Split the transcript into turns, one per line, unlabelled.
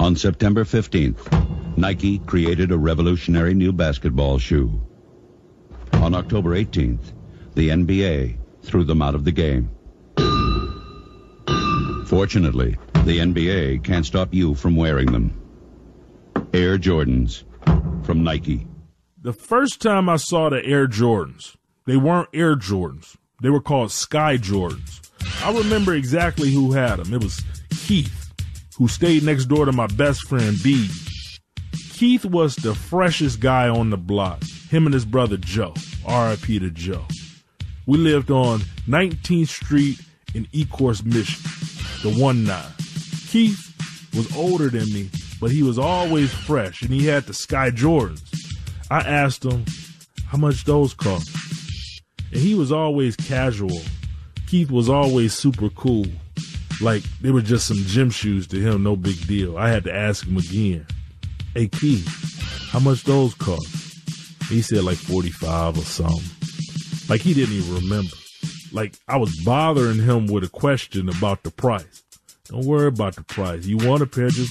On September 15th, Nike created a revolutionary new basketball shoe. On October 18th, the NBA threw them out of the game. Fortunately, the NBA can't stop you from wearing them. Air Jordans from Nike.
The first time I saw the Air Jordans, they weren't Air Jordans. They were called Sky Jordans. I remember exactly who had them. It was Keith, who stayed next door to my best friend, B. Keith was the freshest guy on the block. Him and his brother, Joe. R.I.P. to Joe. We lived on 19th Street in Ecorse, Michigan, the 1-9. Keith was older than me, but he was always fresh, and he had the Sky Jordans. I asked him how much those cost, and he was always casual. Keith was always super cool. Like, they were just some gym shoes to him, no big deal. I had to ask him again, hey, Keith, how much those cost? He said like 45 or something. Like, he didn't even remember. Like, I was bothering him with a question about the price. Don't worry about the price. You want a pair, just